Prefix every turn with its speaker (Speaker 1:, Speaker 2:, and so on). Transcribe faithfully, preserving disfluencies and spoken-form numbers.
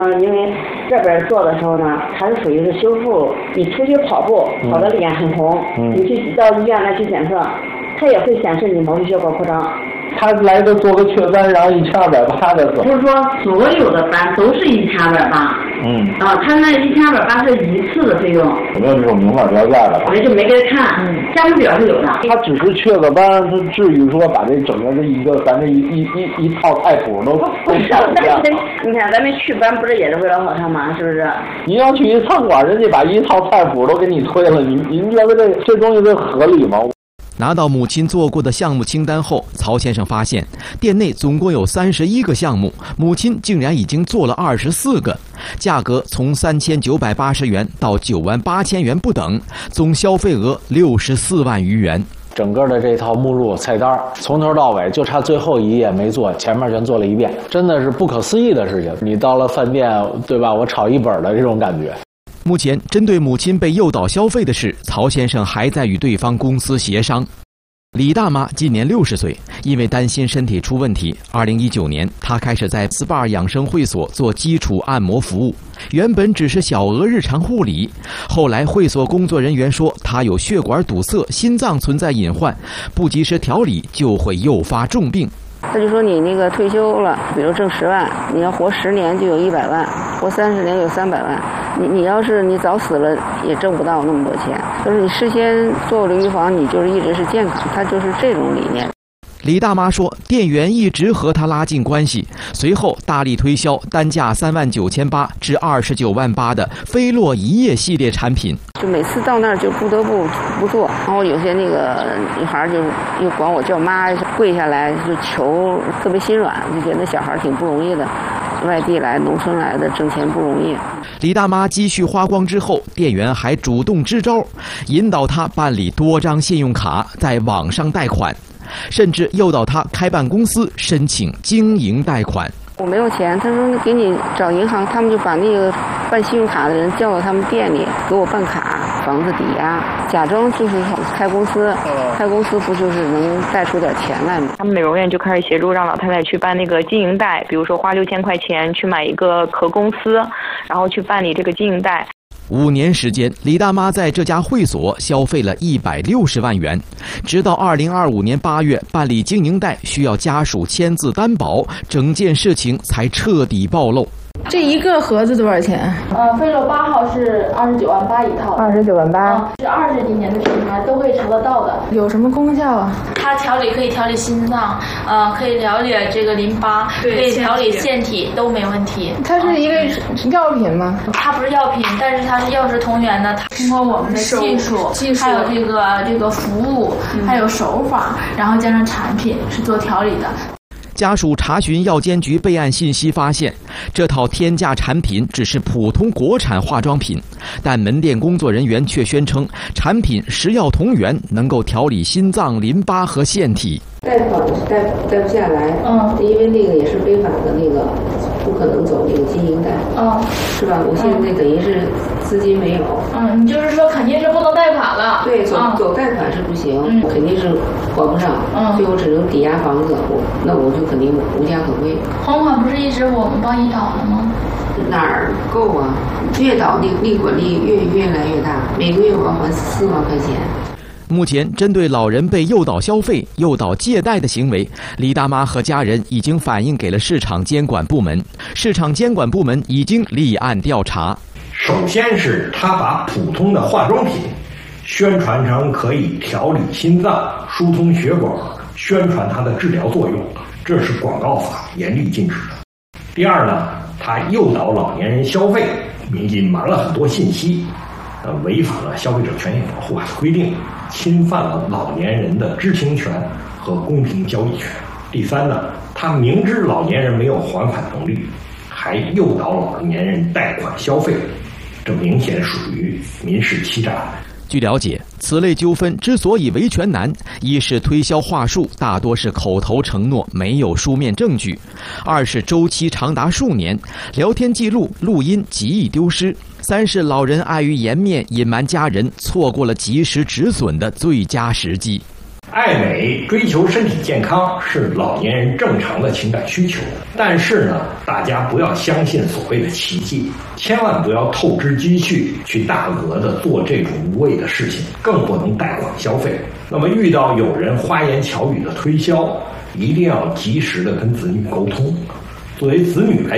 Speaker 1: 嗯，因为这边做的时候呢，它是属于是修复，你出去跑步跑的脸很红，嗯、你去到医院来去检测，它也会显示你毛细血管扩张。
Speaker 2: 他来个做个雀斑，然后一千二百八的。
Speaker 1: 不是说所有的斑都是一千二百八。嗯。啊，他那一千二百八是一次的费用。
Speaker 2: 有没有这种明码标价的？
Speaker 1: 我就没给他看，嗯，价目表是有的。
Speaker 2: 他只是雀个斑，他至于说把这整个这一个咱这一一一一套菜谱都都上一样？
Speaker 1: 你看咱们祛斑不是也是为了好看吗？是不是？
Speaker 2: 你要去一餐馆，人家把一套菜谱都给你推了，你您觉得这这东西这合理吗？
Speaker 3: 拿到母亲做过的项目清单后，曹先生发现店内总共有三十一个项目，母亲竟然已经做了二十四个，价格从三千九百八十元到九万八千元不等，总消费额六十四万余元。
Speaker 2: 整个的这套目录菜单从头到尾就差最后一页没做，前面全做了一遍，真的是不可思议的事情。你到了饭店，对吧？我炒一本的这种感觉。
Speaker 3: 目前，针对母亲被诱导消费的事，曹先生还在与对方公司协商。李大妈今年六十岁，因为担心身体出问题，二零一九年她开始在 S P A 养生会所做基础按摩服务。原本只是小额日常护理，后来会所工作人员说她有血管堵塞、心脏存在隐患，不及时调理就会诱发重病。
Speaker 1: 他就说你那个退休了，比如挣十万，你要活十年就有一百万，活三十年有三百万。你你要是你早死了，也挣不到那么多钱。就是你事先做了预防，你就是一直是健康，他就是这种理念。
Speaker 3: 李大妈说，店员一直和她拉近关系，随后大力推销单价三万九千八至二十九万八的菲洛一夜系列产品。
Speaker 1: 就每次到那儿就不得不不做，然后有些那个女孩就又管我叫妈，跪下来就求，特别心软，就觉得那小孩挺不容易的，外地来、农村来的挣钱不容易。
Speaker 3: 李大妈积蓄花光之后，店员还主动支招，引导她办理多张信用卡，在网上贷款。甚至诱导他开办公司申请经营贷款。
Speaker 1: 我没有钱，他说给你找银行，他们就把那个办信用卡的人叫到他们店里给我办卡，房子抵押，假装就是开公司，开公司不就是能贷出点钱来吗？
Speaker 4: 他们美容院就开始协助让老太太去办那个经营贷，比如说花六千块钱去买一个壳公司，然后去办理这个经营贷。
Speaker 3: 五年时间，李大妈在这家会所消费了一百六十万元，直到二零二五年八月办理经营贷需要家属签字担保，整件事情才彻底暴露。
Speaker 5: 这一个盒子多少钱？
Speaker 6: 呃，菲洛八号是二十九万八一套，
Speaker 5: 二十九万八，
Speaker 6: 是二十几年的品牌都会查得到的。
Speaker 5: 有什么功效啊？
Speaker 6: 它调理可以调理心脏，呃，可以调理这个淋巴，可以调理腺体都没问题。
Speaker 5: 它是一个药品吗？
Speaker 6: 它不是药品，但是它是药食同源的。它通过我们的技术，技术还有这个这个服务，嗯、还有手法，然后加上产品是做调理的。
Speaker 3: 家属查询药监局备案信息，发现这套天价产品只是普通国产化妆品，但门店工作人员却宣称产品食药同源，能够调理心脏、淋巴和腺体。
Speaker 1: 贷款是贷贷不下来，嗯，因为那个也是非法的那个，不可能走那个经营贷，嗯，是吧？我现在等于是资金没有，
Speaker 6: 嗯，你就是说肯定是不能贷款了，
Speaker 1: 对，走、嗯、走贷款是不行，嗯、肯定是还不上，嗯，最后只能抵押房子，我那我就肯定无家可归。
Speaker 6: 还款不是一直我们帮你倒了吗？
Speaker 1: 哪儿够啊？越倒利利滚利越越来越大，每个月我要还四万块钱。
Speaker 3: 目前，针对老人被诱导消费、诱导借贷的行为，李大妈和家人已经反映给了市场监管部门。市场监管部门已经立案调查。
Speaker 7: 首先是他把普通的化妆品宣传成可以调理心脏、疏通血管，宣传它的治疗作用，这是广告法严厉禁止的。第二呢，他诱导老年人消费，隐瞒了很多信息。呃，违反了消费者权益保护法的规定，侵犯了老年人的知情权和公平交易权。第三呢，他明知老年人没有还款能力，还诱导老年人贷款消费，这明显属于民事欺诈。
Speaker 3: 据了解，此类纠纷之所以维权难，一是推销话术大多是口头承诺，没有书面证据；二是周期长达数年，聊天记录、录音极易丢失；三是老人碍于颜面隐瞒家人，错过了及时止损的最佳时机。
Speaker 7: 爱美、追求身体健康是老年人正常的情感需求，但是呢，大家不要相信所谓的奇迹，千万不要透支积蓄去大额的做这种无谓的事情，更不能贷款消费。那么遇到有人花言巧语的推销，一定要及时的跟子女沟通。作为子女来